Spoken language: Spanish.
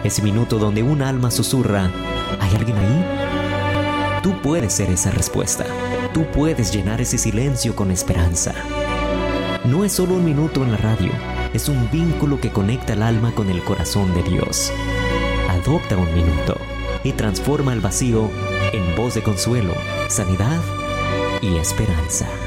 Ese minuto donde un alma susurra, ¿hay alguien ahí? Tú puedes ser esa respuesta. Tú puedes llenar ese silencio con esperanza. No es solo un minuto en la radio, es un vínculo que conecta el alma con el corazón de Dios. Adopta un minuto y transforma el vacío en voz de consuelo, sanidad y esperanza.